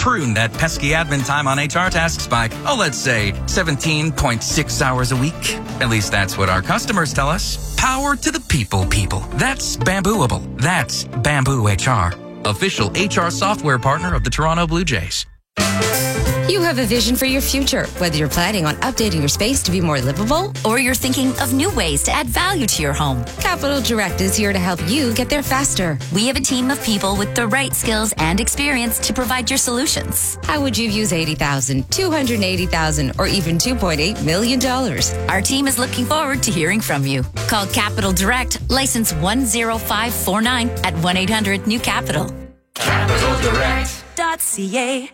prune that pesky admin time on HR tasks by, let's say 17.6 hours a week. At least that's what our customers tell us. Power to the people. That's Bambooable. That's Bamboo HR, official HR software partner of the Toronto Blue Jays. You have a vision for your future, whether you're planning on updating your space to be more livable or you're thinking of new ways to add value to your home. Capital Direct is here to help you get there faster. We have a team of people with the right skills and experience to provide your solutions. How would you use $80,000, $280,000, or even $2.8 million? Our team is looking forward to hearing from you. Call Capital Direct, license 10549 at 1-800-NEW-CAPITAL. CapitalDirect.ca.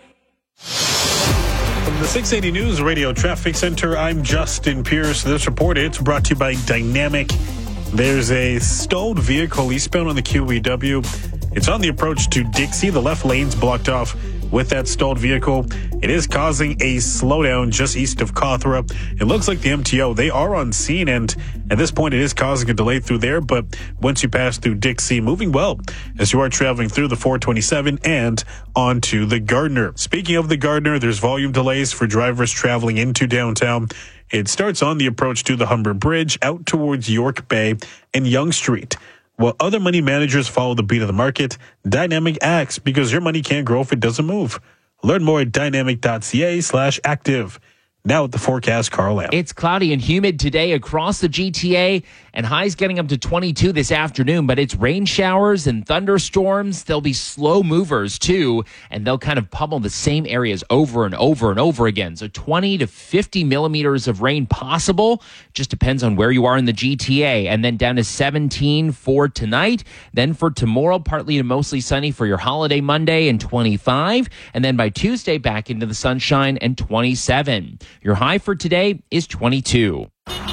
From the 680 News Radio Traffic Center, I'm Justin Pierce. This report, it's brought to you by Dynamic. There's a stalled vehicle eastbound on the QEW. It's on the approach to Dixie. The left lane's blocked off with that stalled vehicle. It is causing a slowdown just east of Cawthra. It looks like the MTO, they are on scene, and at this point it is causing a delay through there, but once you pass through Dixie, moving well as you are traveling through the 427 and onto the Gardner. Speaking of the Gardner, there's volume delays for drivers traveling into downtown. It starts on the approach to the Humber Bridge out towards York Bay and Yonge Street. While other money managers follow the beat of the market, Dynamic acts because your money can't grow if it doesn't move. Learn more at dynamic.ca/active. Now at the forecast, Carl Lamb. It's cloudy and humid today across the GTA, and highs getting up to 22 this afternoon, but it's rain showers and thunderstorms. They'll be slow movers too, and they'll kind of pummel the same areas over and over and over again. So 20 to 50 millimeters of rain possible. Just depends on where you are in the GTA. And then down to 17 for tonight. Then for tomorrow, partly to mostly sunny for your holiday Monday, and 25. And then by Tuesday, back into the sunshine and 27. Your high for today is 22.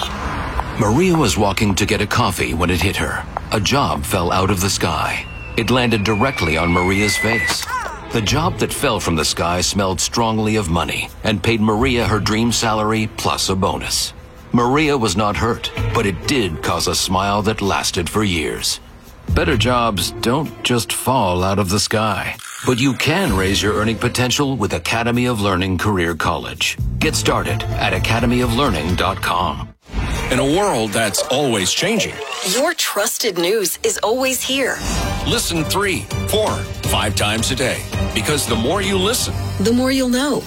Maria was walking to get a coffee when it hit her. A job fell out of the sky. It landed directly on Maria's face. The job that fell from the sky smelled strongly of money and paid Maria her dream salary plus a bonus. Maria was not hurt, but it did cause a smile that lasted for years. Better jobs don't just fall out of the sky, but you can raise your earning potential with Academy of Learning Career College. Get started at academyoflearning.com. In a world that's always changing, your trusted news is always here. Listen 3, 4, 5 times a day, because the more you listen, the more you'll know.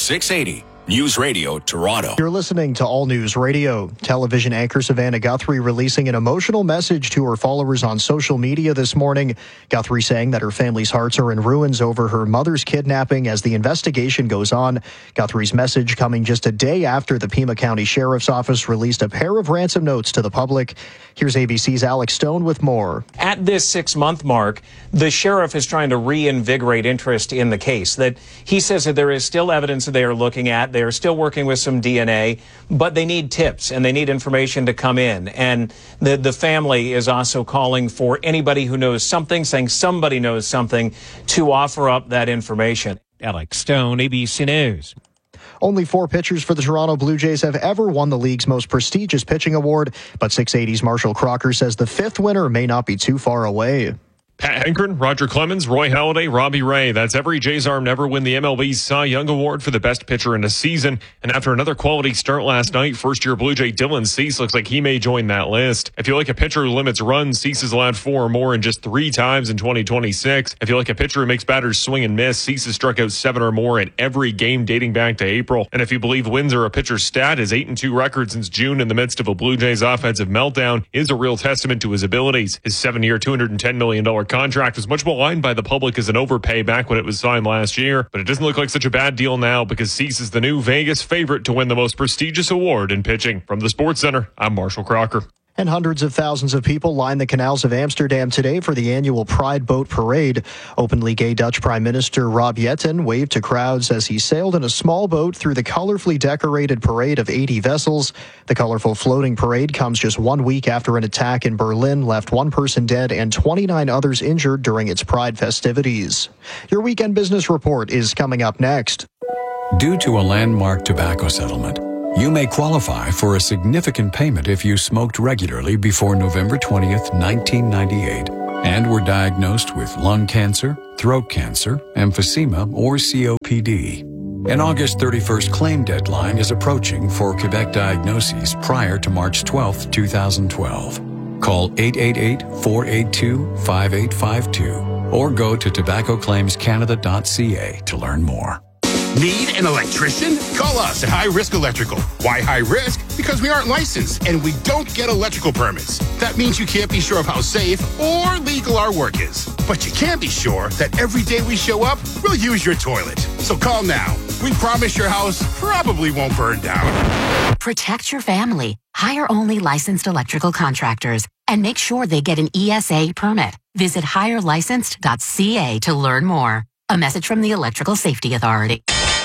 680 News Radio Toronto. You're listening to All News Radio. Television anchor Savannah Guthrie releasing an emotional message to her followers on social media this morning. Guthrie saying that her family's hearts are in ruins over her mother's kidnapping as the investigation goes on. Guthrie's message coming just a day after the Pima County Sheriff's Office released a pair of ransom notes to the public. Here's ABC's Alex Stone with more. At this 6-month mark, the sheriff is trying to reinvigorate interest in the case. That he says that there is still evidence that they are looking at. They are still working with some DNA, but they need tips and they need information to come in. And the family is also calling for anybody who knows something, saying somebody knows something, to offer up that information. Alex Stone, ABC News. Only 4 pitchers for the Toronto Blue Jays have ever won the league's most prestigious pitching award, but 680's Marshall Crocker says the 5th winner may not be too far away. Pat Henkren, Roger Clemens, Roy Halladay, Robbie Ray. That's every Jays arm to ever win the MLB's Cy Young Award for the best pitcher in a season. And after another quality start last night, first-year Blue Jay Dylan Cease looks like he may join that list. If you like a pitcher who limits runs, Cease has allowed 4 or more in just 3 times in 2026. If you like a pitcher who makes batters swing and miss, Cease has struck out 7 or more in every game dating back to April. And if you believe wins are a pitcher's stat, his 8-2 record since June in the midst of a Blue Jays offensive meltdown is a real testament to his abilities. His 7-year, $210 million contract was much maligned by the public as an overpay back when it was signed last year, but it doesn't look like such a bad deal now because Cease is the new Vegas favorite to win the most prestigious award in pitching. From the Sports Center, I'm Marshall Crocker. And hundreds of thousands of people line the canals of Amsterdam today for the annual Pride Boat Parade. Openly gay Dutch Prime Minister Rob Jetten waved to crowds as he sailed in a small boat through the colorfully decorated parade of 80 vessels. The colorful floating parade comes just 1 week after an attack in Berlin left 1 person dead and 29 others injured during its Pride festivities. Your weekend business report is coming up next. Due to a landmark tobacco settlement, you may qualify for a significant payment if you smoked regularly before November 20th, 1998. and were diagnosed with lung cancer, throat cancer, emphysema, or COPD. An August 31st claim deadline is approaching for Quebec diagnoses prior to March 12, 2012. Call 888-482-5852 or go to tobaccoclaimscanada.ca to learn more. Need an electrician? Call us at High Risk Electrical. Why high risk? Because we aren't licensed and we don't get electrical permits. That means you can't be sure of how safe or legal our work is. But you can be sure that every day we show up, we'll use your toilet. So call now. We promise your house probably won't burn down. Protect your family. Hire only licensed electrical contractors and make sure they get an ESA permit. Visit hirelicensed.ca to learn more. A message from the Electrical Safety Authority.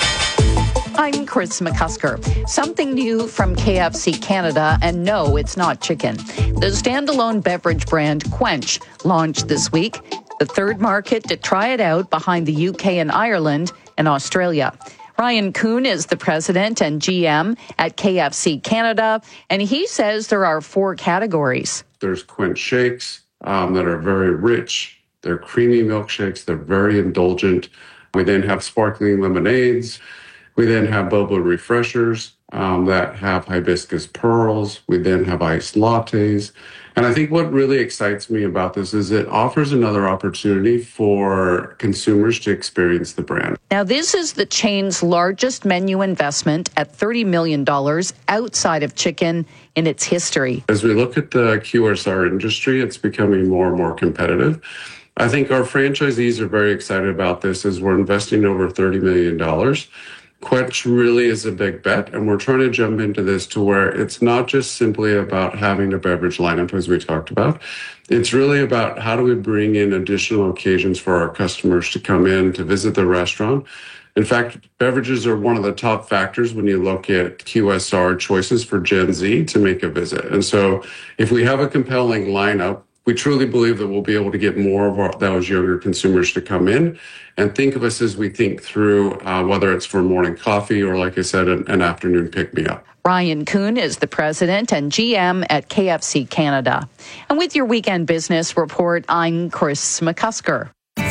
I'm Chris McCusker. Something new from KFC Canada, and no, it's not chicken. The standalone beverage brand Quench launched this week, the third market to try it out behind the UK and Ireland and Australia. Ryan Kuhn is the president and GM at KFC Canada, and he says there are 4 categories. There's Quench shakes that are very rich. They're creamy milkshakes. They're very indulgent. We then have sparkling lemonades. We then have boba refreshers that have hibiscus pearls. We then have iced lattes. And I think what really excites me about this is it offers another opportunity for consumers to experience the brand. Now, this is the chain's largest menu investment at $30 million outside of chicken in its history. As we look at the QSR industry, it's becoming more and more competitive. I think our franchisees are very excited about this as we're investing over $30 million. Quench really is a big bet, and we're trying to jump into this to where it's not just simply about having a beverage lineup, as we talked about. It's really about how do we bring in additional occasions for our customers to come in, to visit the restaurant. In fact, beverages are one of the top factors when you look at QSR choices for Gen Z to make a visit. And so if we have a compelling lineup, we truly believe that we'll be able to get more of those younger consumers to come in and think of us as we think through whether it's for morning coffee or, like I said, an afternoon pick-me-up. Ryan Kuhn is the president and GM at KFC Canada. And with your weekend business report, I'm Chris McCusker.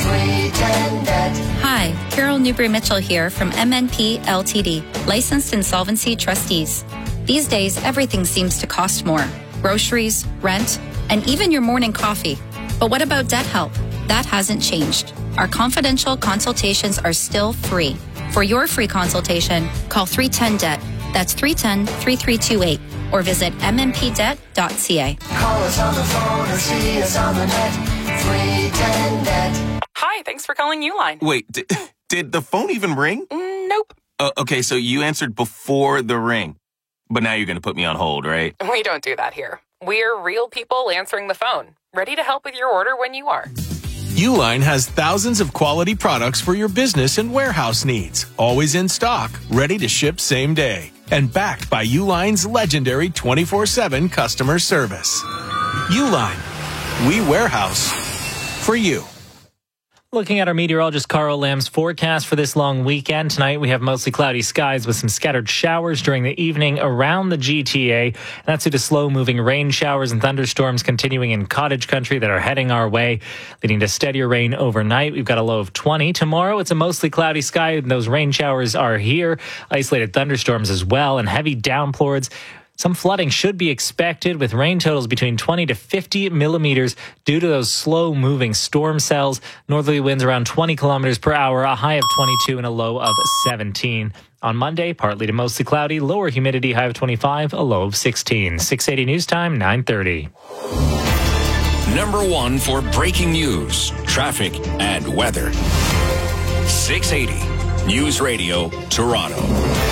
Hi, Carol Newbury-Mitchell here from MNP Ltd, licensed insolvency trustees. These days, everything seems to cost more. Groceries, rent, and even your morning coffee. But what about debt help? That hasn't changed. Our confidential consultations are still free. For your free consultation, call 310-DEBT. That's 310-3328. Or visit mmpdebt.ca. Call us on the phone or see us on the net. 310-DEBT. Hi, thanks for calling Uline. Wait, did the phone even ring? Nope. Okay, so you answered before the ring. But now you're going to put me on hold, right? We don't do that here. We're real people answering the phone, ready to help with your order when you are. Uline has thousands of quality products for your business and warehouse needs, always in stock, ready to ship same day, and backed by Uline's legendary 24/7 customer service. Uline, we warehouse for you. Looking at our meteorologist Carl Lamb's forecast for this long weekend. Tonight we have mostly cloudy skies with some scattered showers during the evening around the GTA. That's due to slow-moving rain showers and thunderstorms continuing in cottage country that are heading our way, leading to steadier rain overnight. We've got a low of 20. Tomorrow it's a mostly cloudy sky, and those rain showers are here. Isolated thunderstorms as well, and heavy downpours. Some flooding should be expected with rain totals between 20 to 50 millimeters due to those slow-moving storm cells. Northerly winds around 20 kilometers per hour, a high of 22 and a low of 17. On Monday, partly to mostly cloudy, lower humidity, high of 25, a low of 16. 680 News Time, 9:30. Number 1 for breaking news, traffic, and weather. 680 News Radio, Toronto.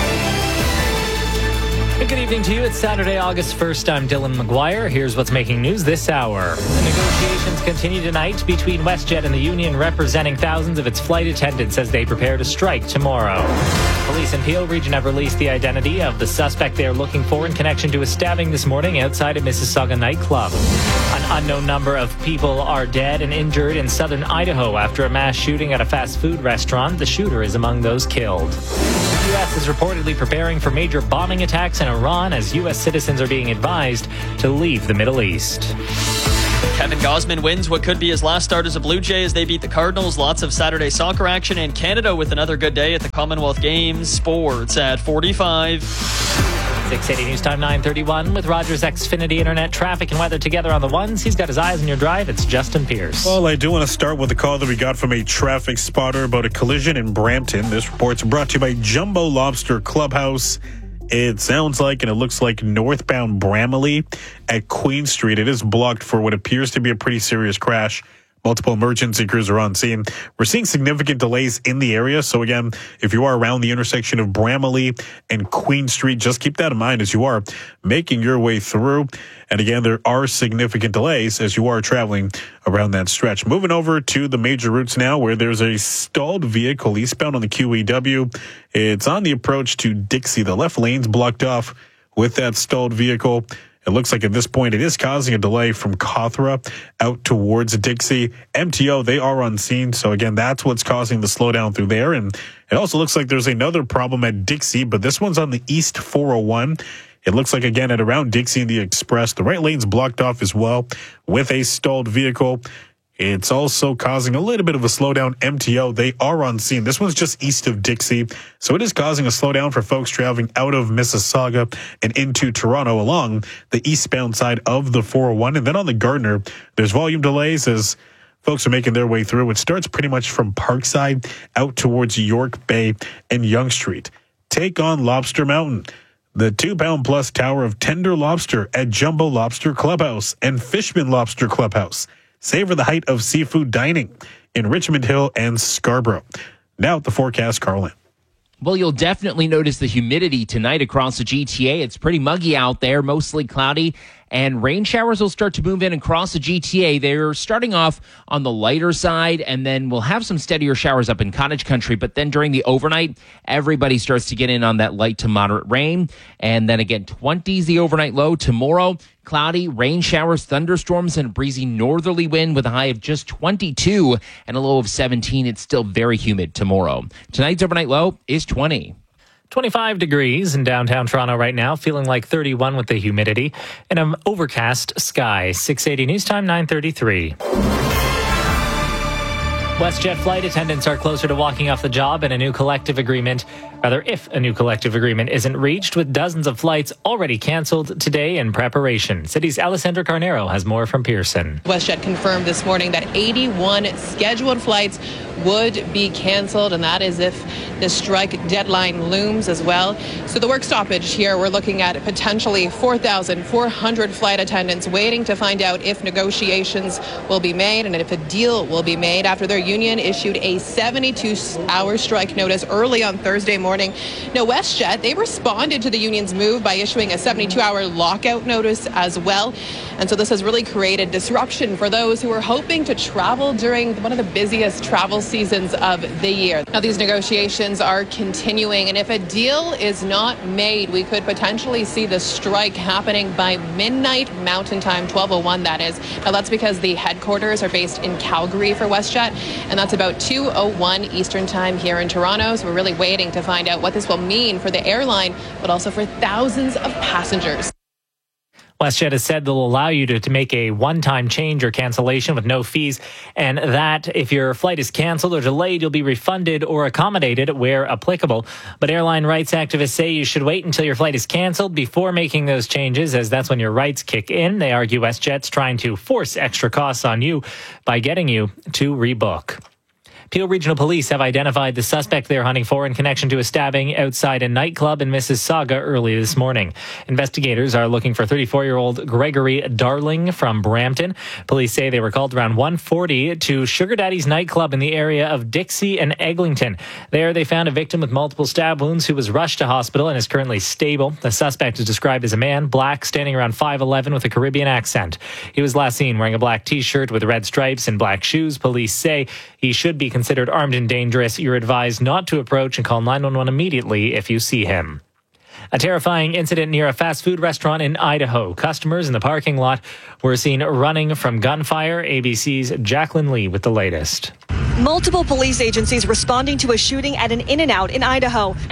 Good evening to you. It's Saturday, August 1st. I'm Dylan McGuire. Here's what's making news this hour. The negotiations continue tonight between WestJet and the union representing thousands of its flight attendants as they prepare to strike tomorrow. Police in Peel Region have released the identity of the suspect they are looking for in connection to a stabbing this morning outside a Mississauga nightclub. An unknown number of people are dead and injured in southern Idaho after a mass shooting at a fast food restaurant. The shooter is among those killed. The U.S. is reportedly preparing for major bombing attacks in Iran as U.S. citizens are being advised to leave the Middle East. Kevin Gausman wins what could be his last start as a Blue Jay as they beat the Cardinals. Lots of Saturday soccer action in Canada with another good day at the Commonwealth Games. Sports at 45. 680 News Time 9:31 with Rogers Xfinity Internet traffic and weather together on the ones. He's got his eyes on your drive. It's Justin Pierce. Well, I do want to start with a call that we got from a traffic spotter about a collision in Brampton. This report's brought to you by Jumbo Lobster Clubhouse. It sounds like, and it looks like, northbound Bramalea at Queen Street. It is blocked for what appears to be a pretty serious crash. Multiple emergency crews are on scene. We're seeing significant delays in the area. So again, if you are around the intersection of Bramalea and Queen Street, just keep that in mind as you are making your way through. And again, there are significant delays as you are traveling around that stretch. Moving over to the major routes now, where there's a stalled vehicle eastbound on the QEW. It's on the approach to Dixie. The left lane's blocked off with that stalled vehicle. It looks like at this point it is causing a delay from Cawthra out towards Dixie. MTO, they are on scene. So again, that's what's causing the slowdown through there. And it also looks like there's another problem at Dixie, but this one's on the East 401. It looks like, again, at around Dixie and the Express, the right lane's blocked off as well with a stalled vehicle. It's also causing a little bit of a slowdown. MTO, they are on scene. This one's just east of Dixie. So it is causing a slowdown for folks traveling out of Mississauga and into Toronto along the eastbound side of the 401. And then on the Gardner, there's volume delays as folks are making their way through. It starts pretty much from Parkside out towards York Bay and Yonge Street. Take on Lobster Mountain, the 2-pound-plus tower of tender lobster at Jumbo Lobster Clubhouse and Fishman Lobster Clubhouse. Savor the height of seafood dining in Richmond Hill and Scarborough. Now at the forecast, Carlin. Well, you'll definitely notice the humidity tonight across the GTA. It's pretty muggy out there, mostly cloudy, and rain showers will start to move in across the GTA. They're starting off on the lighter side, and then we'll have some steadier showers up in Cottage Country. But then during the overnight, everybody starts to get in on that light to moderate rain. And then again, 20s the overnight low. Tomorrow, cloudy, rain showers, thunderstorms, and a breezy northerly wind with a high of just 22 and a low of 17. It's still very humid tomorrow. Tonight's overnight low is 20. 25 degrees in downtown Toronto right now, feeling like 31 with the humidity, and an overcast sky. 680 News Time 9:33. WestJet flight attendants are closer to walking off the job and a new collective agreement. Rather, if a new collective agreement isn't reached, with dozens of flights already canceled today in preparation. City's Alessandra Carnero has more from Pearson. WestJet confirmed this morning that 81 scheduled flights would be canceled, and that is if the strike deadline looms as well. So the work stoppage here, we're looking at potentially 4,400 flight attendants waiting to find out if negotiations will be made and if a deal will be made after their union issued a 72-hour strike notice early on Thursday morning. Now, WestJet, they responded to the union's move by issuing a 72-hour lockout notice as well. And so this has really created disruption for those who are hoping to travel during one of the busiest travel seasons of the year. Now, these negotiations are continuing, and if a deal is not made, we could potentially see the strike happening by midnight Mountain Time, 12:01 that is. Now, that's because the headquarters are based in Calgary for WestJet, and that's about 2:01 Eastern Time here in Toronto. So we're really waiting to find out what this will mean for the airline, but also for thousands of passengers. WestJet has said they'll allow you to make a one-time change or cancellation with no fees, and that if your flight is canceled or delayed, you'll be refunded or accommodated where applicable. But airline rights activists say you should wait until your flight is canceled before making those changes, as that's when your rights kick in. They argue WestJet's trying to force extra costs on you by getting you to rebook. Peel Regional Police have identified the suspect they're hunting for in connection to a stabbing outside a nightclub in Mississauga early this morning. Investigators are looking for 34-year-old Gregory Darling from Brampton. Police say they were called around 1:40 to Sugar Daddy's nightclub in the area of Dixie and Eglinton. There, they found a victim with multiple stab wounds who was rushed to hospital and is currently stable. The suspect is described as a man, black, standing around 5'11", with a Caribbean accent. He was last seen wearing a black T-shirt with red stripes and black shoes. Police say he should be considered armed and dangerous. You're advised not to approach and call 911 immediately if you see him. A terrifying incident near a fast food restaurant in Idaho. Customers in the parking lot were seen running from gunfire. ABC's Jacqueline Lee with the latest. Multiple police agencies responding to a shooting at an In-N-Out in Idaho. Any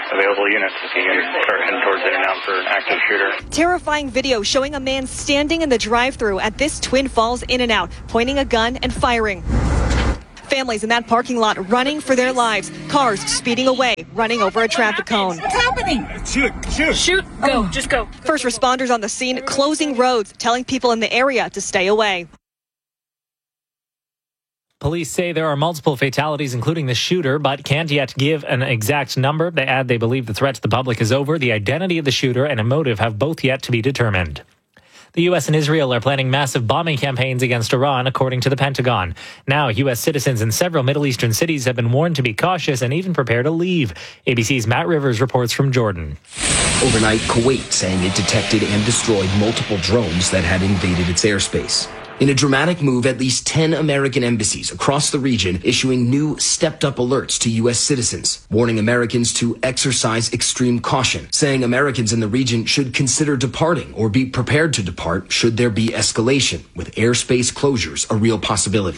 available units. If you can start heading towards it now for an active shooter. Terrifying video showing a man standing in the drive-thru at this Twin Falls In-N-Out, pointing a gun and firing. Families in that parking lot running for their lives. Cars speeding away, running over a traffic cone. What's happening? Shoot. Go. Just go. First responders on the scene closing roads, telling people in the area to stay away. Police say there are multiple fatalities, including the shooter, but can't yet give an exact number. They add they believe the threat to the public is over. The identity of the shooter and a motive have both yet to be determined. The U.S. and Israel are planning massive bombing campaigns against Iran, according to the Pentagon. Now, U.S. citizens in several Middle Eastern cities have been warned to be cautious and even prepare to leave. ABC's Matt Rivers reports from Jordan. Overnight, Kuwait saying it detected and destroyed multiple drones that had invaded its airspace. In a dramatic move, at least 10 American embassies across the region issuing new stepped-up alerts to U.S. citizens, warning Americans to exercise extreme caution, saying Americans in the region should consider departing or be prepared to depart should there be escalation, with airspace closures a real possibility.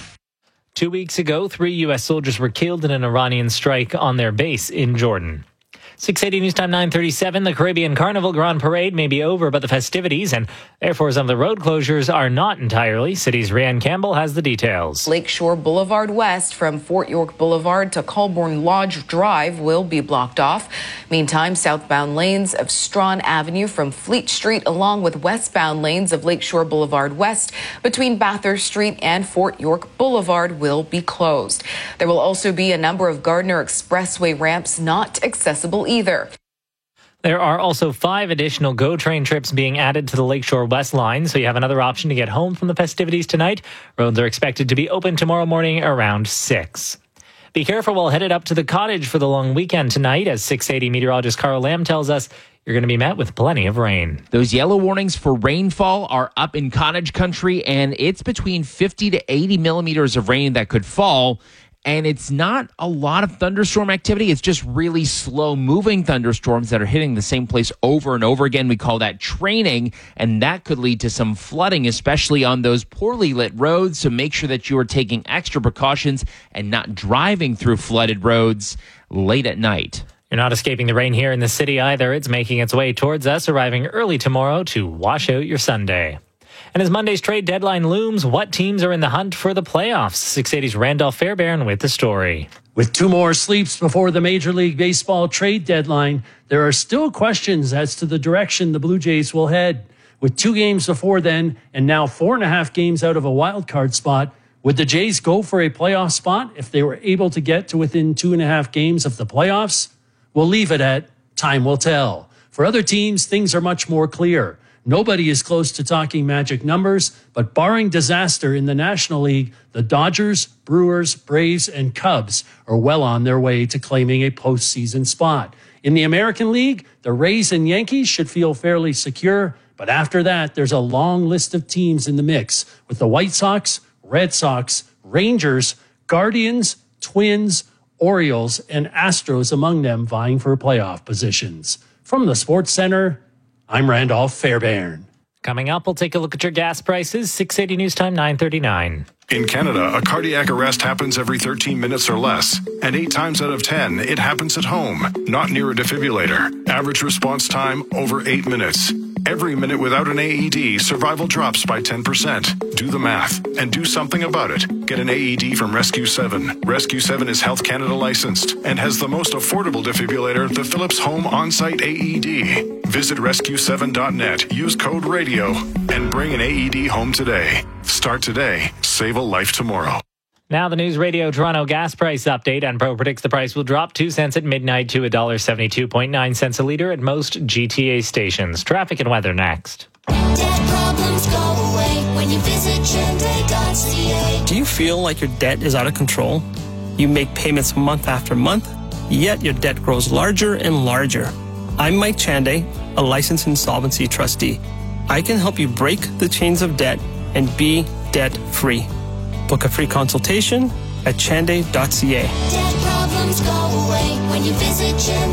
2 weeks ago, 3 U.S. soldiers were killed in an Iranian strike on their base in Jordan. 680 News Time 9:37. The Caribbean Carnival Grand Parade may be over, but the festivities and therefore some of the road closures are not entirely. City's Rhiann Campbell has the details. Lakeshore Boulevard West from Fort York Boulevard to Colborne Lodge Drive will be blocked off. Meantime, southbound lanes of Strawn Avenue from Fleet Street along with westbound lanes of Lakeshore Boulevard West between Bathurst Street and Fort York Boulevard will be closed. There will also be a number of Gardner Expressway ramps not accessible either. There are also 5 additional GO train trips being added to the Lakeshore West line, so you have another option to get home from the festivities tonight. Roads are expected to be open tomorrow morning around 6. Be careful while headed up to the cottage for the long weekend tonight. As 680 meteorologist Carl Lamb tells us, you're going to be met with plenty of rain. Those yellow warnings for rainfall are up in cottage country, and it's between 50 to 80 millimeters of rain that could fall. And it's not a lot of thunderstorm activity. It's just really slow-moving thunderstorms that are hitting the same place over and over again. We call that training, and that could lead to some flooding, especially on those poorly lit roads. So make sure that you are taking extra precautions and not driving through flooded roads late at night. You're not escaping the rain here in the city either. It's making its way towards us, arriving early tomorrow to wash out your Sunday. And as Monday's trade deadline looms, what teams are in the hunt for the playoffs? 680's Randolph Fairbairn with the story. With 2 more sleeps before the Major League Baseball trade deadline, there are still questions as to the direction the Blue Jays will head. With 2 games before then, and now 4.5 games out of a wild card spot, would the Jays go for a playoff spot if they were able to get to within 2.5 games of the playoffs? We'll leave it at time will tell. For other teams, things are much more clear. Nobody is close to talking magic numbers, but barring disaster in the National League, the Dodgers, Brewers, Braves, and Cubs are well on their way to claiming a postseason spot. In the American League, the Rays and Yankees should feel fairly secure, but after that, there's a long list of teams in the mix, with the White Sox, Red Sox, Rangers, Guardians, Twins, Orioles, and Astros among them vying for playoff positions. From the Sports Center, I'm Randolph Fairbairn. Coming up, we'll take a look at your gas prices. 680 News Time 9:39. In Canada, a cardiac arrest happens every 13 minutes or less, and 8 times out of 10, it happens at home, not near a defibrillator. Average response time, over 8 minutes. Every minute without an AED, survival drops by 10%. Do the math and do something about it. Get an AED from Rescue 7. Rescue 7 is Health Canada licensed and has the most affordable defibrillator, the Philips Home On-Site AED. Visit rescue7.net, use code RADIO, and bring an AED home today. Start today. Save a life tomorrow. Now the News Radio Toronto gas price update. Enpro predicts the price will drop 2 cents at midnight to $1.72.9 cents a litre at most GTA stations. Traffic and weather next. Debt problems go away when you visit Chande.ca. Do you feel like your debt is out of control? You make payments month after month, yet your debt grows larger and larger. I'm Mike Chande, a licensed insolvency trustee. I can help you break the chains of debt and be debt-free. Book a free consultation at chande.ca. Debt problems go away when you visit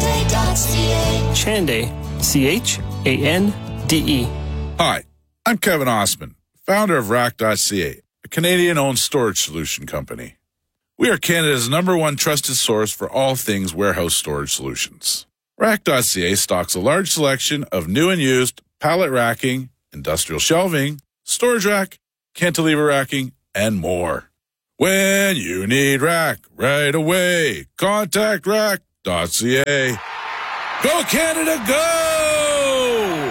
Chande.ca. Chande, C-H-A-N-D-E. Hi, I'm Kevin Osman, founder of Rack.ca, a Canadian-owned storage solution company. We are Canada's #1 trusted source for all things warehouse storage solutions. Rack.ca stocks a large selection of new and used pallet racking, industrial shelving, storage rack, cantilever racking, and more. When you need rack right away, contact rack.ca. Go Canada, go!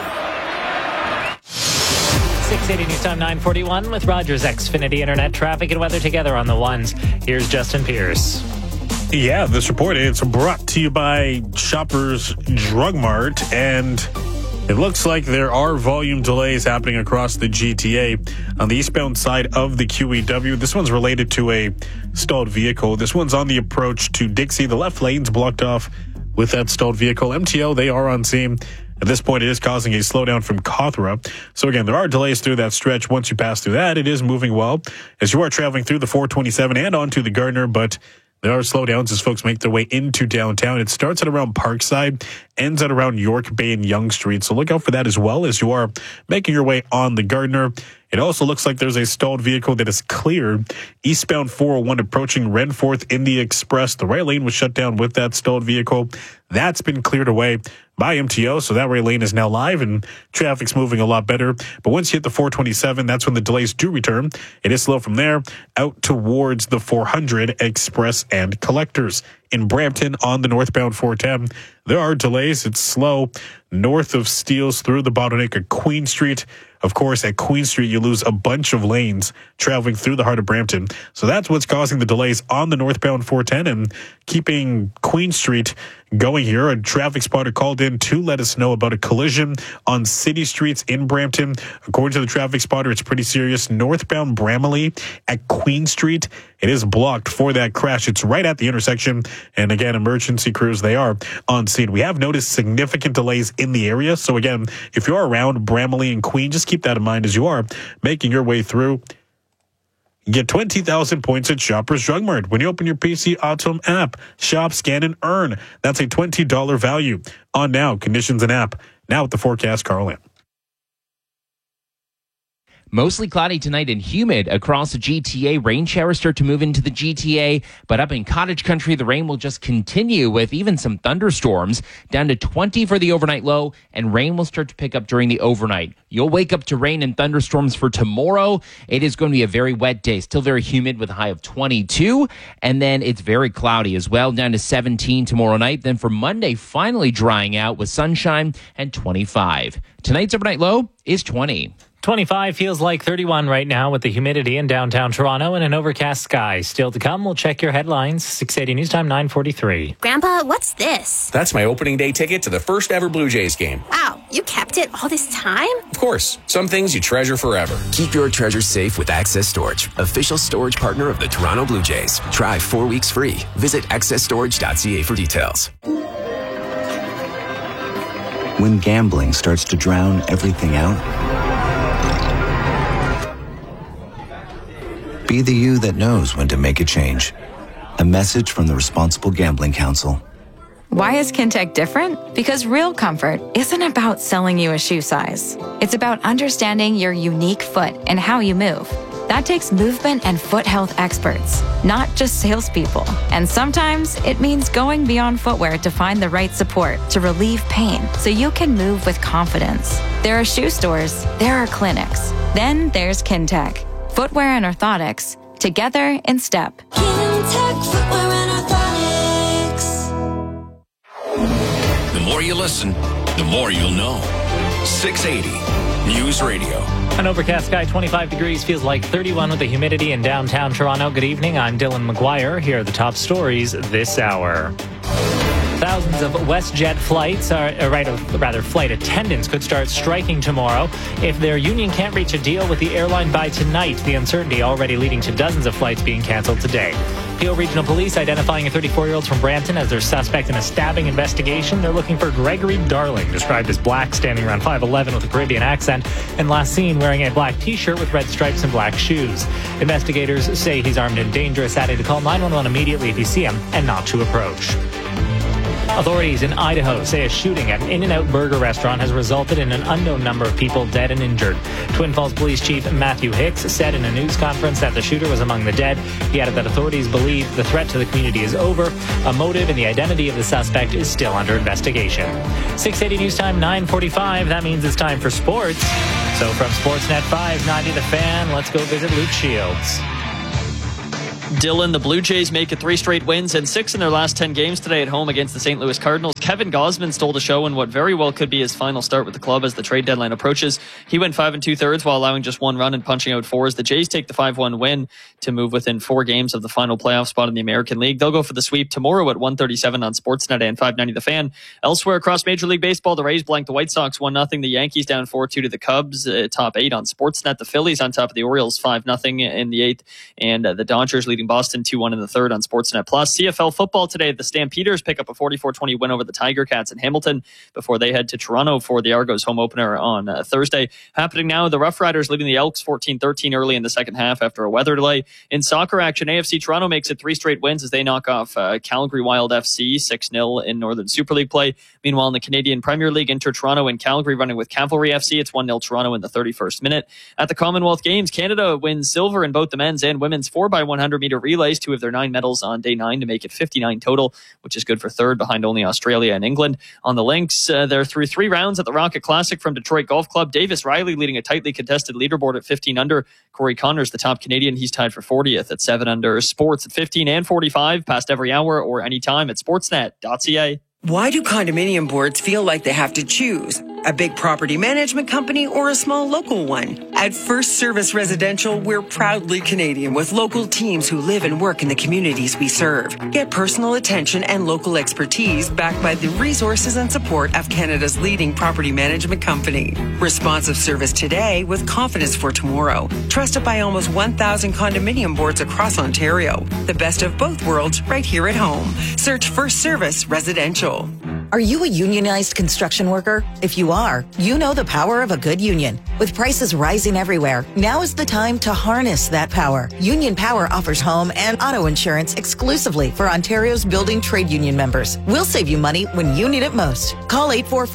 680 News Time 941 with Rogers Xfinity Internet traffic and weather together on the ones. Here's Justin Pierce. Yeah, this report is brought to you by Shoppers Drug Mart, and it looks like there are volume delays happening across the GTA on the eastbound side of the QEW. This one's related to a stalled vehicle. This one's on the approach to Dixie. The left lane's blocked off with that stalled vehicle. MTO, they are on scene. At this point, it is causing a slowdown from Cawthra. So again, there are delays through that stretch. Once you pass through that, it is moving well as you are traveling through the 427 and onto the Gardner, but there are slowdowns as folks make their way into downtown. It starts at around Parkside, ends at around York Bay and Yonge Street. So look out for that as well as you are making your way on the Gardner. It also looks like there's a stalled vehicle that is cleared eastbound 401 approaching Renforth in the Express. The right lane was shut down with that stalled vehicle. That's been cleared away by MTO, so that right lane is now live and traffic's moving a lot better. But once you hit the 427, that's when the delays do return. It is slow from there out towards the 400 Express and Collectors. In Brampton on the northbound 410, there are delays. It's slow north of Steeles through the bottleneck at Queen Street. Of course, at Queen Street, you lose a bunch of lanes traveling through the heart of Brampton. So that's what's causing the delays on the northbound 410 and keeping Queen Street going here. A traffic spotter called in to let us know about a collision on city streets in Brampton. According to the traffic spotter, it's pretty serious. Northbound Bramalea at Queen Street, it is blocked for that crash. It's right at the intersection. And again, emergency crews, they are on scene. We have noticed significant delays in the area. So again, if you're around Bramalea and Queen, just keep that in mind as you are making your way through. Get 20,000 points at Shoppers Drug Mart. When you open your PC Autom app, shop, scan, and earn. That's a $20 value on now. Conditions and app. Now with the forecast, Carl Lamb. Mostly cloudy tonight and humid across the GTA. Rain showers start to move into the GTA, but up in Cottage Country, the rain will just continue with even some thunderstorms. Down to 20 for the overnight low, and rain will start to pick up during the overnight. You'll wake up to rain and thunderstorms for tomorrow. It is going to be a very wet day, still very humid with a high of 22, and then it's very cloudy as well, down to 17 tomorrow night. Then for Monday, finally drying out with sunshine and 25. Tonight's overnight low is 20. 25 feels like 31 right now with the humidity in downtown Toronto and an overcast sky. Still to come, we'll check your headlines. 680 News Time 9:43. Grandpa, what's this? That's my opening day ticket to the first ever Blue Jays game. Wow, you kept it all this time? Of course. Some things you treasure forever. Keep your treasures safe with Access Storage, official storage partner of the Toronto Blue Jays. Try 4 weeks free. Visit accessstorage.ca for details. When gambling starts to drown everything out, be the you that knows when to make a change. A message from the Responsible Gambling Council. Why is Kintec different? Because real comfort isn't about selling you a shoe size. It's about understanding your unique foot and how you move. That takes movement and foot health experts, not just salespeople. And sometimes it means going beyond footwear to find the right support to relieve pain so you can move with confidence. There are shoe stores, there are clinics. Then there's Kintec. Footwear and orthotics, together in step. Kintec Footwear and Orthotics. The more you listen, the more you'll know. 680 News Radio. An overcast sky, 25 degrees, feels like 31 with the humidity in downtown Toronto. Good evening, I'm Dylan McGuire. Here are the top stories this hour. Thousands of WestJet flights, flight attendants could start striking tomorrow if their union can't reach a deal with the airline by tonight. The uncertainty already leading to dozens of flights being canceled today. Peel Regional Police identifying a 34-year-old from Brampton as their suspect in a stabbing investigation. They're looking for Gregory Darling, described as black, standing around 5'11" with a Caribbean accent, and last seen wearing a black T-shirt with red stripes and black shoes. Investigators say he's armed and dangerous, adding to call 911 immediately if you see him and not to approach. Authorities in Idaho say a shooting at an In-N-Out Burger restaurant has resulted in an unknown number of people dead and injured. Twin Falls Police Chief Matthew Hicks said in a news conference that the shooter was among the dead. He added that authorities believe the threat to the community is over. A motive and the identity of the suspect is still under investigation. 680 News Time, 9:45. That means it's time for sports. So from Sportsnet 590 The Fan, let's go visit Luke Shields. Dylan, the Blue Jays make it 3 straight wins and 6 in their last 10 games today at home against the St. Louis Cardinals. Kevin Gausman stole the show in what very well could be his final start with the club as the trade deadline approaches. He went 5 2/3 while allowing just 1 run and punching out 4 as the Jays take the 5-1 win to move within 4 games of the final playoff spot in the American League. They'll go for the sweep tomorrow at 1:37 on Sportsnet and 590 The Fan. Elsewhere across Major League Baseball, the Rays blanked the White Sox 1-0. The Yankees down 4-2 to the Cubs. Top 8 on Sportsnet. The Phillies on top of the Orioles 5-0 in the 8th. And the Dodgers leading Boston 2-1 in the 3rd on Sportsnet Plus. CFL football today, the Stampeders pick up a 44-20 win over the Tiger Cats in Hamilton before they head to Toronto for the Argos home opener on Thursday. Happening now, the Rough Riders leading the Elks 14-13 early in the second half after a weather delay. In soccer action, AFC Toronto makes it 3 straight wins as they knock off Calgary Wild FC 6-0 in Northern Super League play. Meanwhile, in the Canadian Premier League, Inter Toronto and Calgary running with Cavalry FC. It's 1-0 Toronto in the 31st minute. At the Commonwealth Games, Canada wins silver in both the men's and women's 4x100 meter relays, 2 of their 9 medals on day 9 to make it 59 total, which is good for 3rd behind only Australia and England. On the links, they're through 3 rounds at the Rocket Classic from Detroit Golf Club. Davis Riley leading a tightly contested leaderboard at 15 under. Corey Connors, the top Canadian, he's tied for 40th at 7 under. Sports at 15 and 45, past every hour or anytime at sportsnet.ca. Why do condominium boards feel like they have to choose? A big property management company or a small local one? At First Service Residential, we're proudly Canadian with local teams who live and work in the communities we serve. Get personal attention and local expertise backed by the resources and support of Canada's leading property management company. Responsive service today with confidence for tomorrow. Trusted by almost 1,000 condominium boards across Ontario. The best of both worlds right here at home. Search First Service Residential. Are you a unionized construction worker? If you are, you know the power of a good union. With prices rising everywhere, now is the time to harness that power. Union Power offers home and auto insurance exclusively for Ontario's building trade union members. We'll save you money when you need it most. Call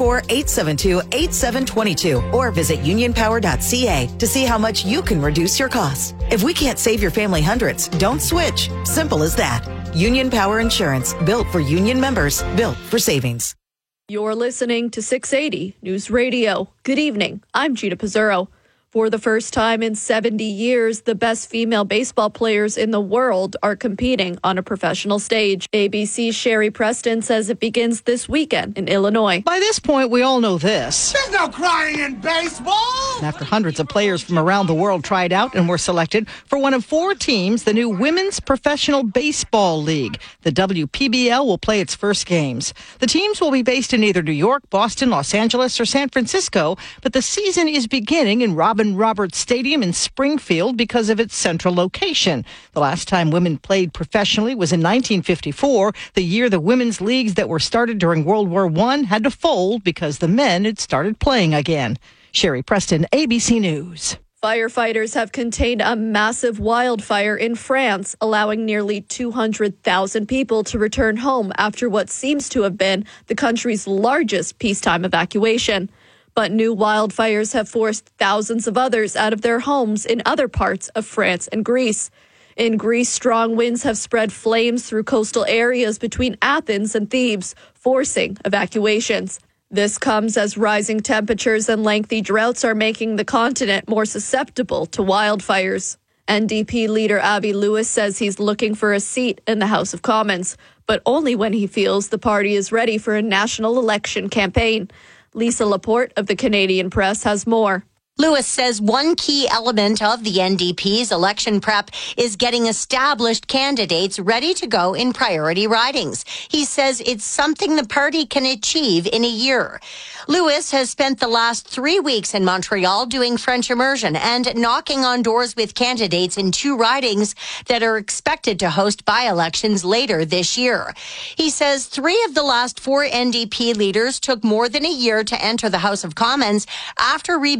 844-872-8722 or visit unionpower.ca to see how much you can reduce your costs. If we can't save your family hundreds, don't switch. Simple as that. Union Power Insurance, built for union members, built for savings. You're listening to 680 News Radio. Good evening. I'm Gina Pizzurro. For the first time in 70 years, the best female baseball players in the world are competing on a professional stage. ABC's Sherry Preston says it begins this weekend in Illinois. By this point, we all know this. There's no crying in baseball! After hundreds of players from around the world tried out and were selected for one of 4 teams, the new Women's Professional Baseball League. The WPBL will play its first games. The teams will be based in either New York, Boston, Los Angeles, or San Francisco, but the season is beginning in Robin Roberts Stadium in Springfield because of its central location. The last time women played professionally was in 1954, the year the women's leagues that were started during World War I had to fold because the men had started playing again. Sherry Preston, ABC News. Firefighters have contained a massive wildfire in France, allowing nearly 200,000 people to return home after what seems to have been the country's largest peacetime evacuation. But new wildfires have forced thousands of others out of their homes in other parts of France and Greece. In Greece, strong winds have spread flames through coastal areas between Athens and Thebes, forcing evacuations. This comes as rising temperatures and lengthy droughts are making the continent more susceptible to wildfires. NDP leader Avi Lewis says he's looking for a seat in the House of Commons, but only when he feels the party is ready for a national election campaign. Lisa Laporte of the Canadian Press has more. Lewis says one key element of the NDP's election prep is getting established candidates ready to go in priority ridings. He says it's something the party can achieve in a year. Lewis has spent the last 3 weeks in Montreal doing French immersion and knocking on doors with candidates in 2 ridings that are expected to host by-elections later this year. He says 3 of the last 4 NDP leaders took more than a year to enter the House of Commons after rebuilding the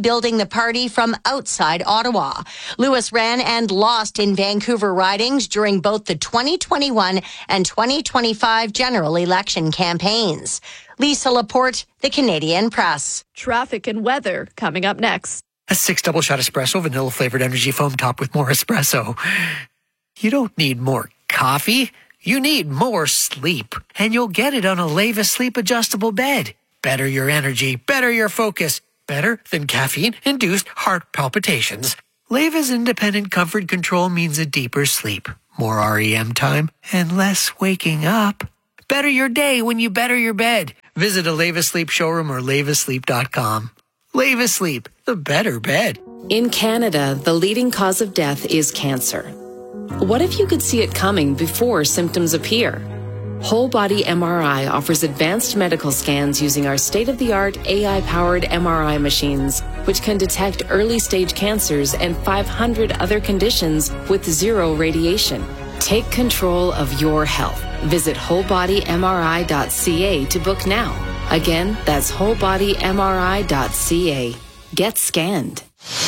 party from outside Ottawa. Lewis ran and lost in Vancouver ridings during both the 2021 and 2025 general election campaigns. Lisa Laporte, The Canadian Press. Traffic and weather coming up next. A 6 double-shot espresso, vanilla-flavored energy foam topped with more espresso. You don't need more coffee. You need more sleep. And you'll get it on a Leva Sleep adjustable bed. Better your energy, better your focus. Better than caffeine-induced heart palpitations. Leva's independent comfort control means a deeper sleep, more REM time, and less waking up. Better your day when you better your bed. Visit a Leva Sleep showroom or levasleep.com. Leva Sleep, the better bed. In Canada, the leading cause of death is cancer. What if you could see it coming before symptoms appear? Whole Body MRI offers advanced medical scans using our state-of-the-art AI-powered MRI machines, which can detect early-stage cancers and 500 other conditions with zero radiation. Take control of your health. Visit wholebodymri.ca to book now. Again, that's wholebodymri.ca. Get scanned.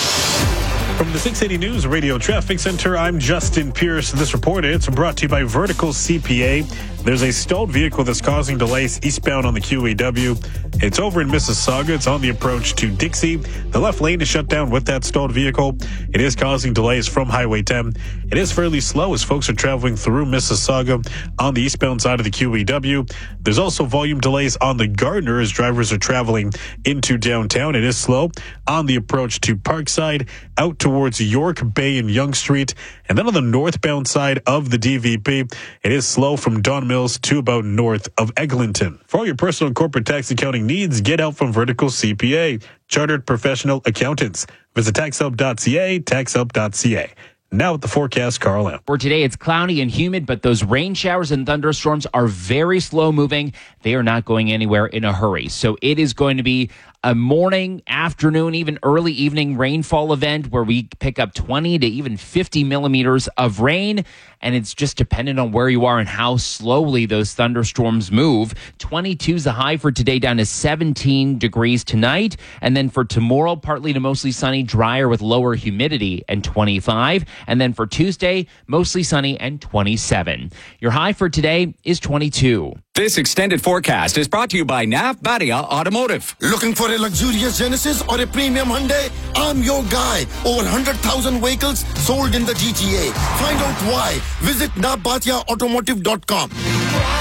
From the 680 News Radio Traffic Center, I'm Justin Pierce. This report is brought to you by Vertical CPA. There's a stalled vehicle that's causing delays eastbound on the QEW. It's over in Mississauga. It's on the approach to Dixie. The left lane is shut down with that stalled vehicle. It is causing delays from Highway 10. It is fairly slow as folks are traveling through Mississauga on the eastbound side of the QEW. There's also volume delays on the Gardner as drivers are traveling into downtown. It is slow on the approach to Parkside, out towards York Bay and Yonge Street. And then on the northbound side of the DVP, it is slow from Don Mills to about north of Eglinton. For all your personal and corporate tax accounting needs, get help from Vertical CPA, Chartered Professional Accountants. Visit taxhelp.ca, taxhelp.ca. Now with the forecast, Carl M. For today, it's cloudy and humid, but those rain showers and thunderstorms are very slow moving. They are not going anywhere in a hurry. So it is going to be a morning, afternoon, even early evening rainfall event where we pick up 20 to even 50 millimeters of rain. And it's just dependent on where you are and how slowly those thunderstorms move. 22 is the high for today, down to 17 degrees tonight. And then for tomorrow, partly to mostly sunny, drier with lower humidity and 25. And then for Tuesday, mostly sunny and 27. Your high for today is 22. This extended forecast is brought to you by Nav Badia Automotive. Looking for a luxurious Genesis or a premium Hyundai? I'm your guy. Over 100,000 vehicles sold in the GTA. Find out why. Visit navbatiaautomotive.com.